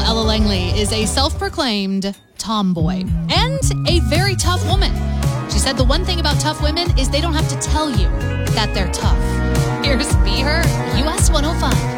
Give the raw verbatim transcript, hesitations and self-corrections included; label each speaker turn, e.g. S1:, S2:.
S1: Ella Langley is a self-proclaimed tomboy and a very tough woman. She said the one thing about tough women is they don't have to tell you that they're tough. Here's Be Her, U S one oh five.